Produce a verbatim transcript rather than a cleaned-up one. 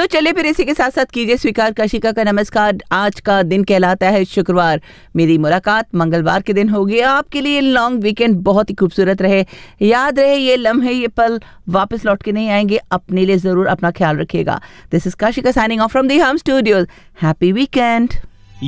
तो चलिए फिर इसी के साथ साथ कीजिए स्वीकार काशिका का नमस्कार। आज का दिन कहलाता है शुक्रवार। मेरी मुलाकात मंगलवार के दिन होगी। आपके लिए लॉन्ग वीकेंड बहुत ही खूबसूरत रहे। याद रहे ये लम्हे ये पल वापस लौट के नहीं आएंगे। अपने लिए जरूर अपना ख्याल रखिएगा। This is Kashika signing off from the home studios. Happy weekend.